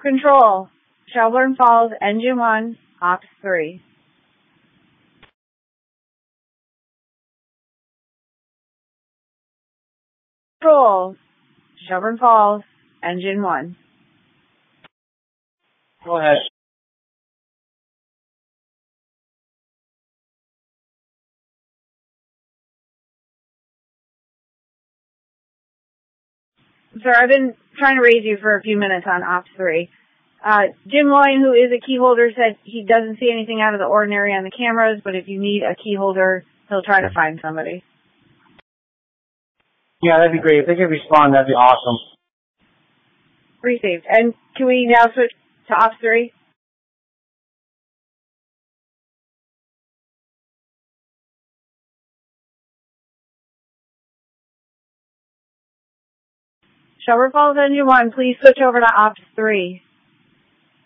Control, Shelburne Falls, Engine 1, Ops 3. Control, Shelburne Falls, Engine 1. Go ahead. Sir, I've been trying to raise you for a few minutes on Ops 3. Jim Loyan, who is a key holder, said he doesn't see anything out of the ordinary on the cameras, but if you need a key holder, he'll try to find somebody. Yeah, that'd be great. If they could respond, that'd be awesome. Received. And can we now switch to Ops 3? Shelburne Falls, Engine 1, please switch over to Ops 3.